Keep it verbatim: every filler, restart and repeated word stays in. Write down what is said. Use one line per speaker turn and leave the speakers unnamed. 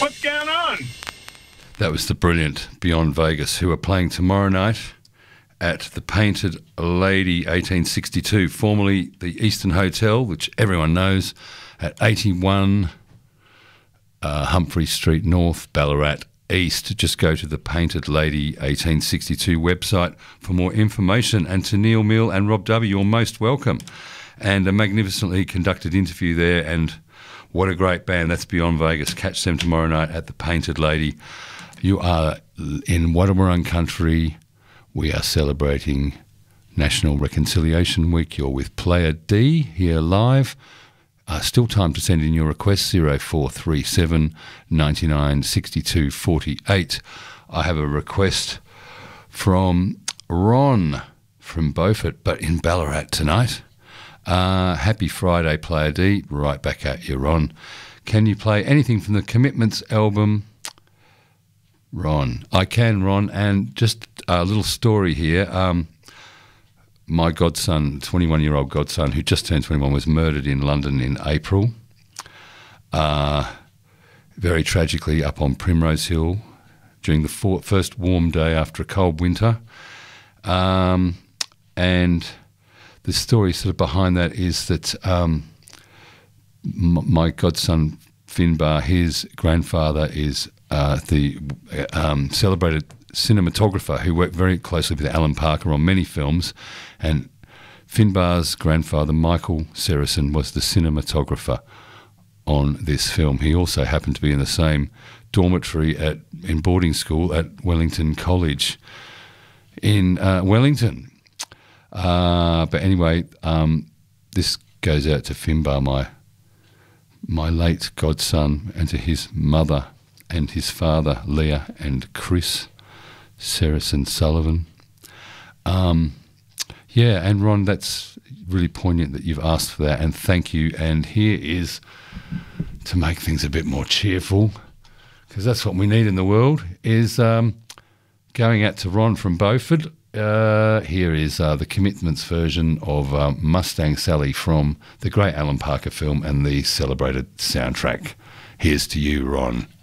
What's going on?
That was the brilliant Beyond Vegas, who are playing tomorrow night at the Painted Lady eighteen sixty-two, formerly the Eastern Hotel, which everyone knows, at eighty-one uh, Humphrey Street North, Ballarat East. Just go to the Painted Lady eighteen sixty-two website for more information. And to Neil Mill and Rob W, you're most welcome. And a magnificently conducted interview there, and what a great band. That's Beyond Vegas. Catch them tomorrow night at the Painted Lady. You are in Wadawurrung country. We are celebrating National Reconciliation Week. You're with Player D here live. Uh, still time to send in your requests, zero four three seven, nine nine, six two four eight. I have a request from Ron from Beaufort, but in Ballarat tonight. Uh, happy Friday, Player D. Right back at you, Ron. Can you play anything from the Commitments album? Ron. I can, Ron. And just a little story here. Um, my godson, twenty-one-year-old godson, who just turned twenty-one, was murdered in London in April. Uh, very tragically up on Primrose Hill during the four, first warm day after a cold winter. Um, and... The story sort of behind that is that um, m- my godson Finbar, his grandfather is uh, the um, celebrated cinematographer who worked very closely with Alan Parker on many films, and Finbar's grandfather, Michael Serison, was the cinematographer on this film. He also happened to be in the same dormitory at in boarding school at Wellington College in uh, Wellington. Uh, but anyway, um, this goes out to Finbar, my my late godson, and to his mother and his father, Leah and Chris Saracen Sullivan. Um, yeah, and Ron, that's really poignant that you've asked for that, and thank you. And here is, to make things a bit more cheerful, because that's what we need in the world, is um, going out to Ron from Beaufort. Uh, here is uh, the Commitments version of uh, Mustang Sally from the great Alan Parker film and the celebrated soundtrack. Here's to you, Ron.